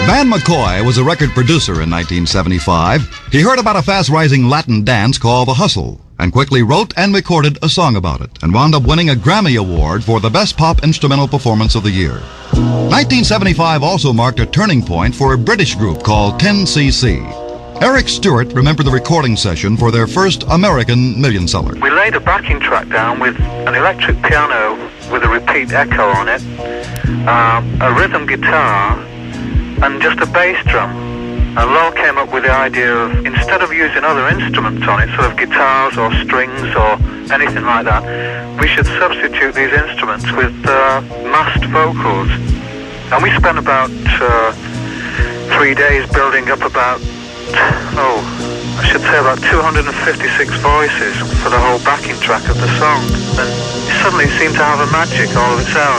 Van McCoy was a record producer in 1975. He heard about a fast-rising Latin dance called the hustle and quickly wrote and recorded a song about it and wound up winning a Grammy Award for the Best Pop Instrumental Performance of the Year. 1975 also marked a turning point for a British group called 10cc. Eric Stewart remembered the recording session for their first American million seller. We laid a backing track down with an electric piano with a repeat echo on it, a rhythm guitar, and just a bass drum. And Lowell came up with the idea of, instead of using other instruments on it, sort of guitars or strings or anything like that, we should substitute these instruments with massed vocals. And we spent about 3 days building up about, I should say about 256 voices for the whole backing track of the song. And suddenly it seemed to have a magic all of its own.